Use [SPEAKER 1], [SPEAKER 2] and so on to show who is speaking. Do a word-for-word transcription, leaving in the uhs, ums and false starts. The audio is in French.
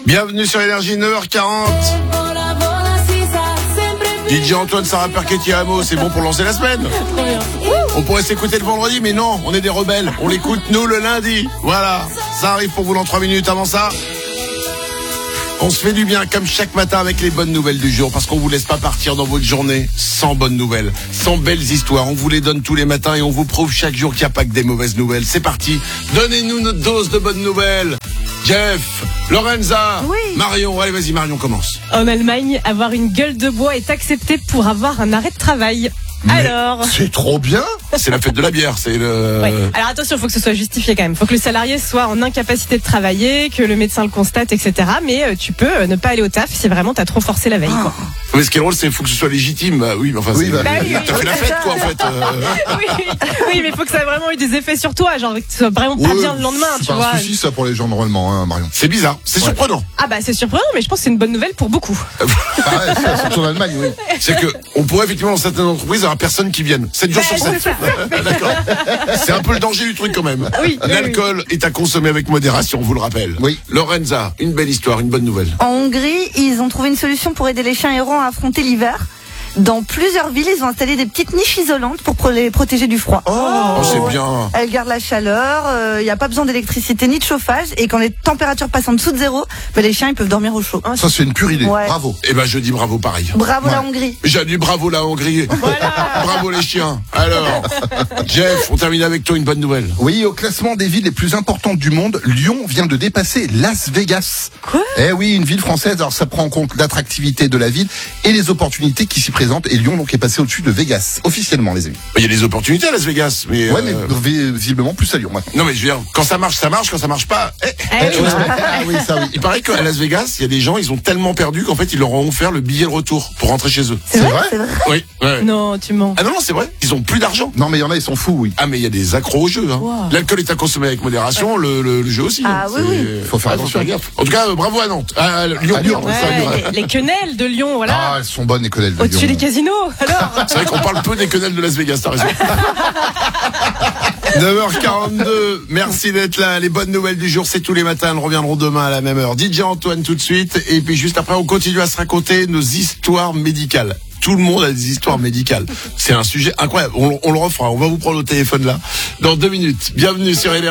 [SPEAKER 1] Bienvenue sur Énergie, neuf heures quarante. D J Antoine, Sarah Perchetti, Amo, c'est bon pour lancer la semaine. On pourrait s'écouter le vendredi, mais non, on est des rebelles. On l'écoute, nous, le lundi. Voilà, ça arrive pour vous dans trois minutes. Avant ça, on se fait du bien, comme chaque matin, avec les bonnes nouvelles du jour, parce qu'on vous laisse pas partir dans votre journée sans bonnes nouvelles, sans belles histoires. On vous les donne tous les matins et on vous prouve chaque jour qu'il n'y a pas que des mauvaises nouvelles. C'est parti, donnez-nous notre dose de bonnes nouvelles. Jeff, Lorenza,
[SPEAKER 2] oui.
[SPEAKER 1] Marion, allez vas-y Marion, commence.
[SPEAKER 2] En Allemagne, avoir une gueule de bois est accepté pour avoir un arrêt de travail.
[SPEAKER 1] Mais
[SPEAKER 2] Alors
[SPEAKER 1] c'est trop bien. C'est la fête de la bière, c'est le...
[SPEAKER 2] Ouais. Alors attention, il faut que ce soit justifié quand même. Il faut que le salarié soit en incapacité de travailler, que le médecin le constate, et cetera. Mais euh, tu peux euh, ne pas aller au taf si vraiment t'as trop forcé la veille. Quoi.
[SPEAKER 1] Mais ce qui est drôle, c'est qu'il faut que ce soit légitime. Bah oui, mais enfin,
[SPEAKER 3] Oui,
[SPEAKER 1] c'est...
[SPEAKER 3] bah,
[SPEAKER 2] Bah oui,
[SPEAKER 1] t'as
[SPEAKER 2] oui,
[SPEAKER 1] fait la
[SPEAKER 2] oui.
[SPEAKER 1] fête, quoi, en fait. Euh...
[SPEAKER 2] oui, oui, mais il faut que ça ait vraiment eu des effets sur toi, genre que tu sois vraiment pas
[SPEAKER 3] Ouais,
[SPEAKER 2] bien le lendemain,
[SPEAKER 3] c'est
[SPEAKER 2] tu
[SPEAKER 3] pas
[SPEAKER 2] vois.
[SPEAKER 3] un souci ça pour les gens normalement, hein, Marion.
[SPEAKER 1] C'est bizarre, c'est
[SPEAKER 3] Ouais.
[SPEAKER 1] surprenant.
[SPEAKER 2] Ah bah c'est surprenant, mais je pense que c'est une bonne nouvelle pour beaucoup.
[SPEAKER 3] Ah ouais, ça, surtout en Allemagne, oui.
[SPEAKER 1] C'est que on pourrait effectivement dans certaines entreprises avoir personne qui vienne. sept jours sur
[SPEAKER 2] Ouais,
[SPEAKER 1] sept. D'accord. C'est un peu le danger du truc quand même.
[SPEAKER 2] Oui, oui,
[SPEAKER 1] L'alcool est à consommer avec modération, on vous le rappelle.
[SPEAKER 3] Oui.
[SPEAKER 1] Lorenza, une belle histoire, une bonne nouvelle.
[SPEAKER 4] En Hongrie, ils ont trouvé une solution pour aider les chiens errants à affronter l'hiver. Dans plusieurs villes, ils ont installé des petites niches isolantes pour pro- les protéger du froid.
[SPEAKER 1] Oh, c'est bien.
[SPEAKER 4] Elles gardent la chaleur, il n'y a pas besoin d'électricité ni de chauffage, et quand les températures passent en dessous de zéro, ben les chiens ils peuvent dormir au chaud.
[SPEAKER 3] Ça c'est une pure idée.
[SPEAKER 4] Ouais.
[SPEAKER 3] Bravo.
[SPEAKER 1] Eh ben je dis bravo pareil.
[SPEAKER 4] Bravo la
[SPEAKER 3] Ouais.
[SPEAKER 4] Hongrie.
[SPEAKER 1] J'ai dit bravo la Hongrie. Bravo les chiens. Alors, Jeff, on termine avec toi une bonne nouvelle.
[SPEAKER 3] Oui, au classement des villes les plus importantes du monde, Lyon vient de dépasser Las Vegas.
[SPEAKER 2] Quoi ?
[SPEAKER 3] Eh oui, une ville française, alors ça prend en compte l'attractivité de la ville et les opportunités qui s'y présentent. Et Lyon donc est passé au-dessus de Vegas, officiellement les amis.
[SPEAKER 1] Il y a des opportunités à Las Vegas, mais...
[SPEAKER 3] Ouais,
[SPEAKER 1] euh,
[SPEAKER 3] mais vi- visiblement plus à Lyon maintenant.
[SPEAKER 1] Non mais je veux dire, quand ça marche, ça marche, quand ça marche pas... eh,
[SPEAKER 2] Eh
[SPEAKER 3] Eh,
[SPEAKER 2] oui.
[SPEAKER 3] ouais. Ah oui, ça oui.
[SPEAKER 1] Il paraît qu'à Las Vegas, il y a des gens, ils ont tellement perdu qu'en fait, ils leur ont offert le billet de retour pour rentrer chez eux.
[SPEAKER 3] C'est vrai,
[SPEAKER 4] C'est vrai.
[SPEAKER 1] Oui, ouais.
[SPEAKER 2] Non, tu mens.
[SPEAKER 1] Ah non, non, c'est vrai. Ils ont plus d'argent.
[SPEAKER 3] Non mais il y en a, ils sont fous, oui.
[SPEAKER 1] Ah, mais il y a des accros au jeu. Hein.
[SPEAKER 2] Wow.
[SPEAKER 1] L'alcool est à consommer avec modération, le, le, le jeu aussi.
[SPEAKER 4] Ah
[SPEAKER 1] hein.
[SPEAKER 4] oui,
[SPEAKER 1] C'est-
[SPEAKER 4] oui.
[SPEAKER 3] Faut faire
[SPEAKER 1] Ah,
[SPEAKER 3] attention.
[SPEAKER 1] gaffe. En tout cas, euh, bravo à Nantes. Ah, Lyon,
[SPEAKER 3] À Lyon,
[SPEAKER 1] Lyon,
[SPEAKER 3] ouais.
[SPEAKER 1] ça, Lyon.
[SPEAKER 2] Ouais, les, les quenelles de Lyon, voilà.
[SPEAKER 3] Ah, elles sont bonnes les quenelles de
[SPEAKER 2] Au-dessus
[SPEAKER 3] Lyon.
[SPEAKER 2] des casinos, alors.
[SPEAKER 1] C'est vrai qu'on parle peu des quenelles de Las Vegas, t'as raison. neuf heures quarante-deux, merci d'être là. Les bonnes nouvelles du jour, c'est tous les matins. Elles reviendront demain à la même heure. D J Antoine tout de suite. Et puis juste après, on continue à se raconter nos histoires médicales. Tout le monde a des histoires médicales. C'est un sujet incroyable. On, on le refera. On va vous prendre au téléphone là. Dans deux minutes. Bienvenue sur Énergie.